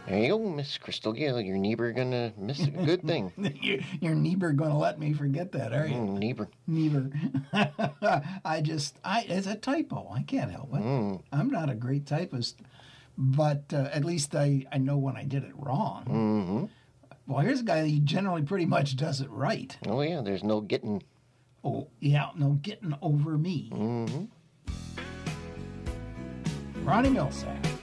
There you go, Miss Crystal Gale. Your neighbor gonna miss a good thing. Your neighbor gonna let me forget that, are you? Neighbor. Neighbor. It's a typo. I can't help it. I'm not a great typist, but at least I know when I did it wrong. Mm-hmm. Well, here's a guy that generally pretty much does it right. Oh, yeah, there's no getting. Oh, yeah, no getting over me. Mm-hmm. Ronnie Milsap.